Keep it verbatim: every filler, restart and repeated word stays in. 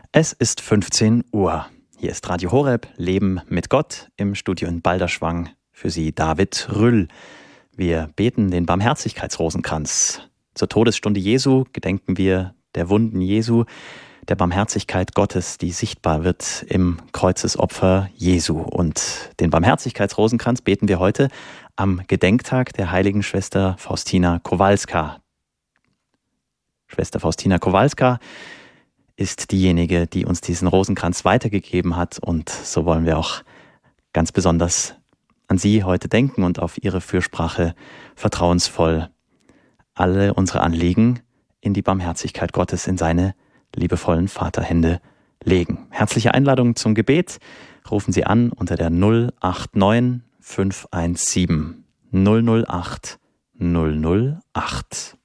Es ist fünfzehn Uhr. Hier ist Radio Horeb, Leben mit Gott, im Studio in Balderschwang. Für Sie David Rüll. Wir beten den Barmherzigkeitsrosenkranz. Zur Todesstunde Jesu gedenken wir der Wunden Jesu, der Barmherzigkeit Gottes, die sichtbar wird im Kreuzesopfer Jesu. Und den Barmherzigkeitsrosenkranz beten wir heute am Gedenktag der heiligen Schwester Faustina Kowalska. Schwester Faustina Kowalska ist diejenige, die uns diesen Rosenkranz weitergegeben hat, und so wollen wir auch ganz besonders an sie heute denken und auf ihre Fürsprache vertrauensvoll alle unsere Anliegen in die Barmherzigkeit Gottes, in seine liebevollen Vaterhände legen. Herzliche Einladung zum Gebet. Rufen Sie an unter der null acht neun fünf eins sieben null null acht null null acht.